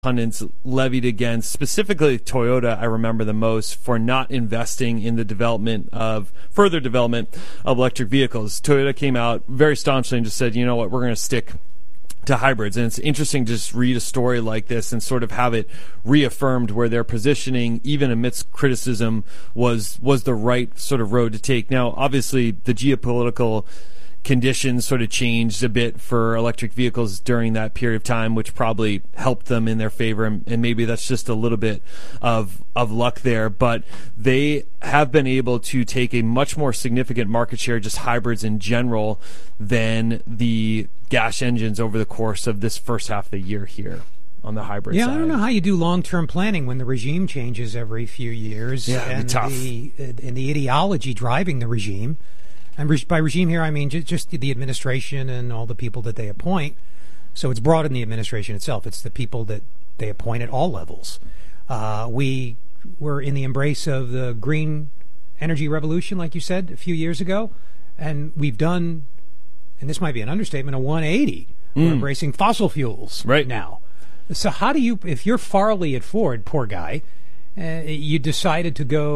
pundits levied against specifically Toyota, I remember the most, for not investing in the further development of electric vehicles. Toyota came out very staunchly and just said, you know what, we're going to stick to hybrids. And it's interesting to just read a story like this and sort of have it reaffirmed where their positioning, even amidst criticism, was the right sort of road to take. Now, obviously, the geopolitical conditions sort of changed a bit for electric vehicles during that period of time, which probably helped them in their favor, and maybe that's just a little bit of luck there. But they have been able to take a much more significant market share, just hybrids in general, than the gas engines over the course of this first half of the year here on the hybrid side. I don't know how you do long-term planning when the regime changes every few years. Yeah, it'd be tough. And the ideology driving the regime. And by regime here, I mean just the administration and all the people that they appoint. So it's broad in the administration itself. It's the people that they appoint at all levels. We were in the embrace of the green energy revolution, like you said, a few years ago. And we've done, and this might be an understatement, a 180. We're embracing fossil fuels right now. So how do you, if you're Farley at Ford, poor guy, you decided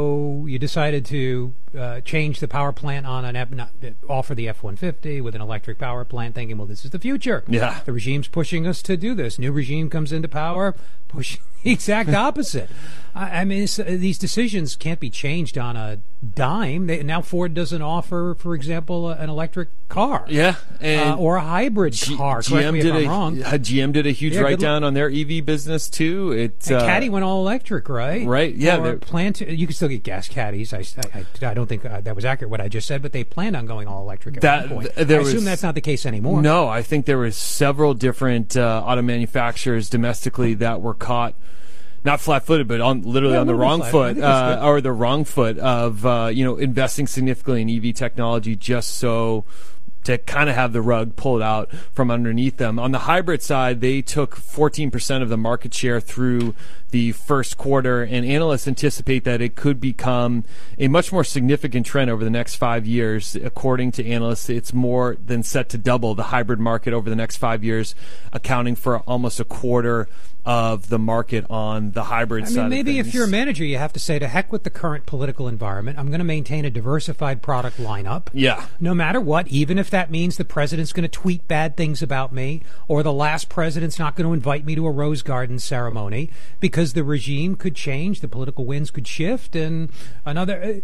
to change the power plant on offer the F-150 with an electric power plant, thinking, well, this is the future. Yeah. The regime's pushing us to do this. New regime comes into power, pushing the exact opposite. I mean, these decisions can't be changed on a dime. Now Ford doesn't offer, for example, an electric car. Yeah. Or a hybrid car. Correct me if I'm wrong. GM did a huge write-down on their EV business, too. And Caddy went all electric, right? Right, yeah. You can still get gas Caddies. I don't think that was accurate what I just said, but they planned on going all electric at one point. I assume that's not the case anymore. No, I think there were several different auto manufacturers domestically that were caught not flat-footed, but on the wrong foot, or the wrong foot of investing significantly in EV technology just so to kind of have the rug pulled out from underneath them. On the hybrid side, they took 14% of the market share through the first quarter, and analysts anticipate that it could become a much more significant trend over the next 5 years. According to analysts, it's more than set to double the hybrid market over the next 5 years, accounting for almost a quarter of the market on the hybrid side. Maybe if you're a manager, you have to say, to heck with the current political environment. I'm going to maintain a diversified product lineup. Yeah. No matter what, even if that means the president's going to tweet bad things about me, or the last president's not going to invite me to a Rose Garden ceremony, because the regime could change, the political winds could shift, and another...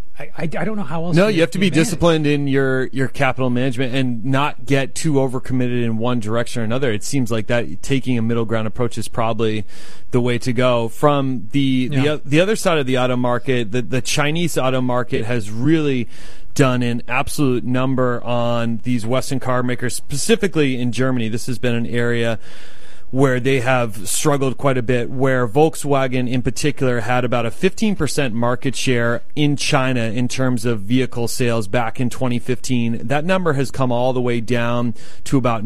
I don't know how else. No, you have to be disciplined in your capital management and not get too overcommitted in one direction or another. It seems like that taking a middle ground approach is probably the way to go. From the other side of the auto market, the Chinese auto market has really done an absolute number on these Western car makers, specifically in Germany. This has been an area where they have struggled quite a bit, where Volkswagen in particular had about a 15% market share in China in terms of vehicle sales back in 2015. That number has come all the way down to about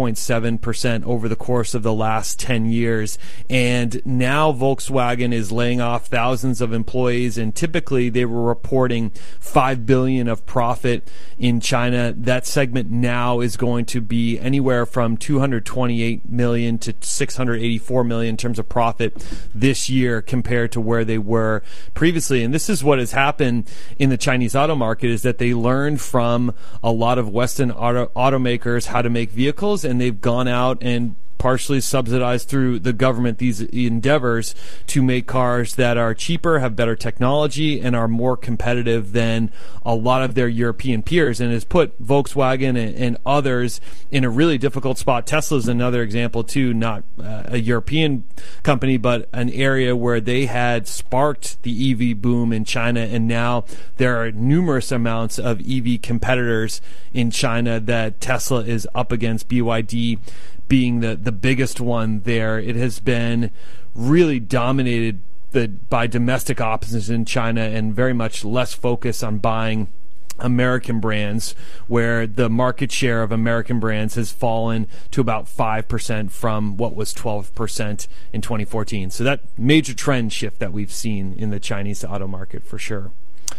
9.7% over the course of the last 10 years. And now Volkswagen is laying off thousands of employees, and typically they were reporting $5 billion of profit in China. That segment now is going to be anywhere from $228 million to $684 million in terms of profit this year compared to where they were previously. And this is what has happened in the Chinese auto market, is that they learned from a lot of Western automakers how to make vehicles, and they've gone out and partially subsidized through the government these endeavors to make cars that are cheaper, have better technology, and are more competitive than a lot of their European peers, and has put Volkswagen and others in a really difficult spot. Tesla is another example too, not a European company, but an area where they had sparked the EV boom in China, and now there are numerous amounts of EV competitors in China that Tesla is up against, BYD being the biggest one there. It has been really dominated by domestic opposites in China, and very much less focus on buying American brands, where the market share of American brands has fallen to about 5% from what was 12% in 2014. So that major trend shift that we've seen in the Chinese auto market for sure.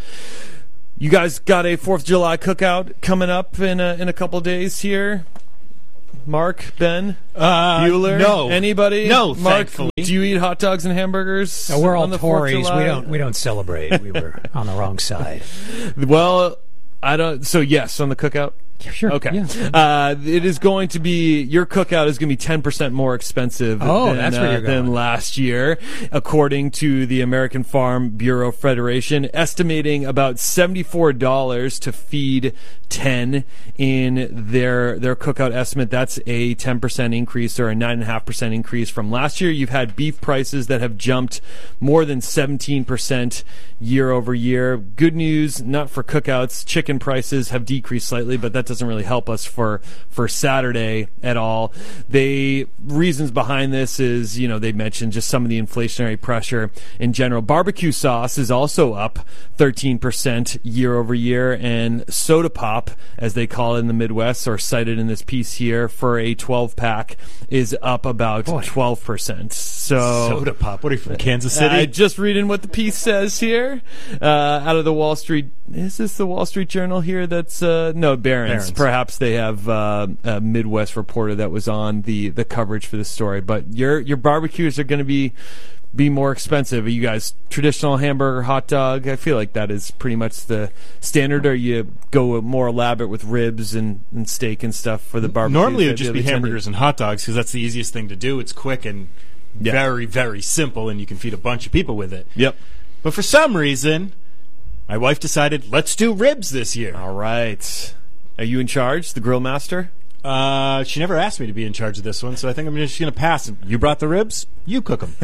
You guys got a 4th of July cookout coming up in a couple days here. Mark, Ben, Bueller? No. Anybody? No, Mark, thankfully. do you eat hot dogs and hamburgers? No, we're all on the 4th of Tories. July? We don't celebrate. We were on the wrong side. Well, I don't. So yes, on the cookout. Sure. Okay. Yeah. It is going to be, your cookout is going to be 10% more expensive that's where you're going. than last year, according to the American Farm Bureau Federation, estimating about $74 to feed 10 in their cookout estimate. That's a 10% increase, or a 9.5% increase from last year. You've had beef prices that have jumped more than 17% year over year. Good news, not for cookouts. Chicken prices have decreased slightly, but that doesn't really help us for Saturday at all. Reasons behind this is, they mentioned just some of the inflationary pressure in general. Barbecue sauce is also up 13% year over year, and soda pop, as they call it in the Midwest, or cited in this piece here, for a 12-pack is up about 12%. So soda pop. What are you from, Kansas City? Just reading what the piece says here out of the Wall Street. Is this the Wall Street Journal here? That's no, Barron's. Perhaps they have a Midwest reporter that was on the coverage for this story. But your barbecues are going to be more expensive. Are you guys traditional hamburger, hot dog? I feel like that is pretty much the standard, or you go more elaborate with ribs and steak and stuff for the barbecue? Normally it would just be hamburgers and hot dogs, because that's the easiest thing to do. It's quick and very, very simple, and you can feed a bunch of people with it. Yep. But for some reason, my wife decided, let's do ribs this year. All right. Are you in charge, the grill master? She never asked me to be in charge of this one, so I think I'm just going to pass. You brought the ribs, you cook them.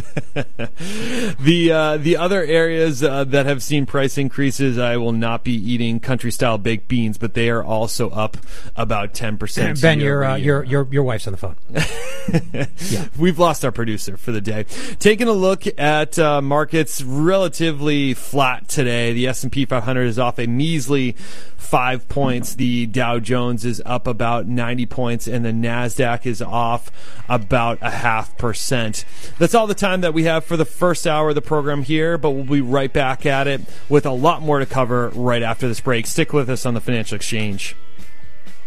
The other areas that have seen price increases, I will not be eating country-style baked beans, but they are also up about 10%. Ben, your wife's on the phone. Yeah. We've lost our producer for the day. Taking a look at markets, relatively flat today. The S&P 500 is off a measly 5 points. The Dow Jones is up about 90 points, and the NASDAQ is off about 0.5%. That's all the time that we have for the first hour of the program here, but we'll be right back at it with a lot more to cover right after this break. Stick with us on the Financial Exchange.